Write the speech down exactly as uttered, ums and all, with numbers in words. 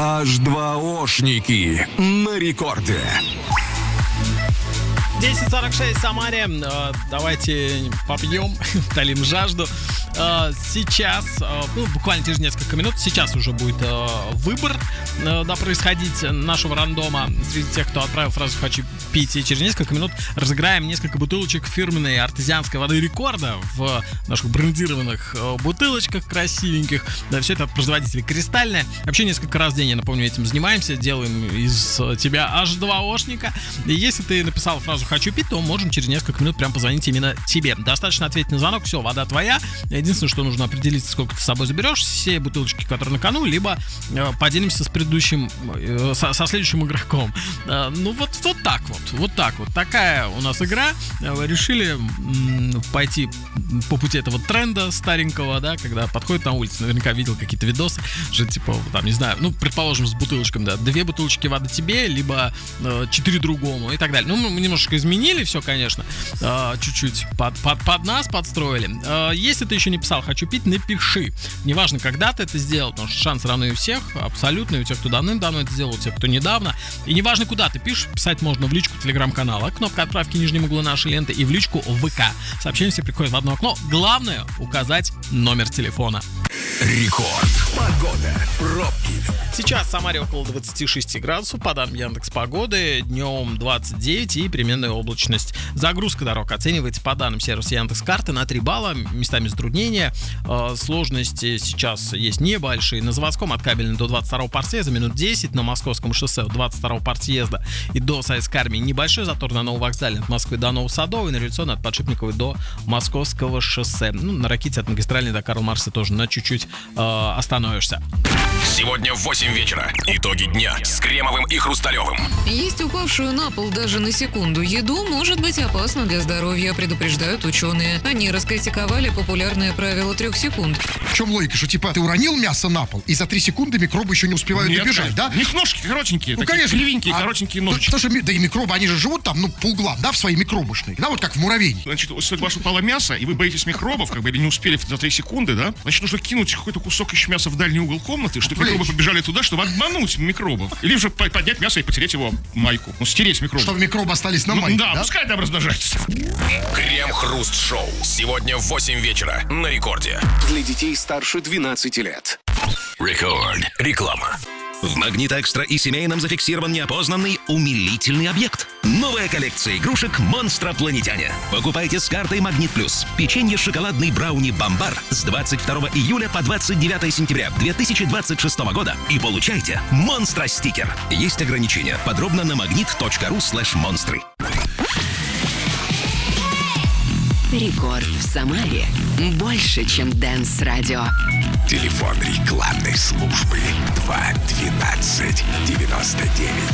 аш два ошники на рекорде. десять сорок шесть в Самаре. Давайте попьем, утолим жажду. Сейчас, ну, буквально через несколько минут, сейчас уже будет выбор, да, происходить нашего рандома среди тех, кто отправил фразу «хочу пить». И через несколько минут разыграем несколько бутылочек фирменной артезианской воды рекорда в наших брендированных бутылочках красивеньких. Да, все это от производителя «Кристальная». Вообще несколько раз в день, я напомню, этим занимаемся. Делаем из тебя аш два ошника. И если ты написал фразу «хочу пить», то можем через несколько минут прям позвонить именно тебе. Достаточно ответить на звонок, все, вода твоя. Единственное, что нужно определиться, сколько ты с собой заберешь, все бутылочки, которые на кону, либо э, поделимся с предыдущим, э, со, со следующим игроком. Э, ну вот, вот так вот, вот так вот. Такая у нас игра. Э, решили м, пойти по пути этого тренда старенького, да, когда подходит на улице, наверняка видел какие-то видосы, что типа, там, не знаю, ну, предположим, с бутылочками, да, две бутылочки воды тебе, либо э, четыре другому и так далее. Ну, мы немножко изменили все, конечно, э, чуть-чуть под, под, под нас подстроили. Э, если ты еще не писал «хочу пить», напиши. Неважно, когда ты это сделал, потому что шанс равны у всех, абсолютно, и у тех, кто давным-давно это сделал, у тех, кто недавно. И неважно, куда ты пишешь, писать можно в личку телеграм-канала, кнопка отправки в нижнем углу нашей ленты, и в личку ВК. Сообщения все приходят в одно окно. Главное — указать номер телефона. Рекорд. Погода. Пробки. Сейчас в Самаре около двадцать шесть градусов, по данным Яндекс.Погоды, днем двадцать девять и переменная облачность. Загрузка дорог оценивается по данным сервиса Яндекс.Карты на три балла, местами затруднения. Э, сложности сейчас есть небольшие. На заводском от Кабельной до двадцать второго партсъезда минут десять, на Московском шоссе от двадцать второго партсъезда и до Советской армии небольшой затор, на Нововокзальной от Москвы до Новосадовой, на Революционной от Подшипниковой до Московского шоссе. Ну, на Раките от Магистральной до Карла Маркса тоже на чуть-чуть э, остановишься. Сегодня в восемь вечера. Итоги дня с Кремовым и Хрусталевым. Есть упавшую на пол даже на секунду еду может быть опасно для здоровья, предупреждают ученые. Они раскритиковали популярное правило трех секунд. В чем логика, что типа ты уронил мясо на пол, и за три секунды микробы еще не успевают Нет, добежать, да? У них ножки коротенькие, Ну, такие конечно. кривенькие, А, коротенькие то- ножички. то, что ми- да и микробы, они же живут там, ну, по углам, да, в своей микробушной, да, вот как в муравейнике. Значит, если у вас упало мясо, и вы боитесь микробов, как бы, или не успели за три секунды, да, значит, нужно кинуть какой-то кусок еще мяса в дальний угол комнаты, чтобы Отвлечь. микробы побежали туда, чтобы обмануть микробов. Или же по- поднять мясо и потереть его майку. Ну, стереть микробов. Чтобы микробы остались на Ну, майке, да, да? пускай там размножаются. Крем-хруст-шоу. Сегодня в восемь вечера на рекорде. Для детей старше двенадцати лет. Рекорд. Реклама. В «Магнит Экстра» и семейном зафиксирован неопознанный умилительный объект. Новая коллекция игрушек «Монстропланетяне». Покупайте с картой «Магнит Плюс». Печенье шоколадный брауни «Бомбар» с двадцать второго июля по двадцать девятое сентября две тысячи двадцать шестого года и получайте «Монстро-стикер». Есть ограничения. Подробно на магнит точка ру слэш монстры. Рекорд в Самаре. Больше, чем Дэнс-радио. Телефон рекламной службы два двенадцать девяносто девять.